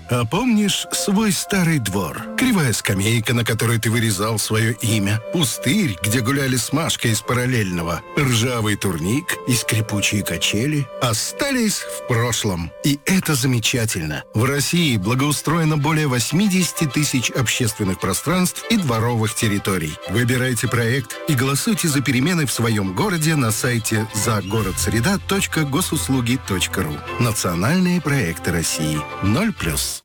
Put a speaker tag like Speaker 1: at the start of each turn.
Speaker 1: А помнишь свой старый двор? Кривая скамейка, на которой ты вырезал свое имя, пустырь, где гуляли с Машкой из параллельного, ржавый турник и скрипучие качели остались в прошлом. И это замечательно. В России благоустроено более 80 тысяч общественных пространств и дворовых территорий. Выбирайте проект и голосуйте за перемены в своем городе на сайте загородсреда.госуслуги.ру. Национальные проекты России. 0+.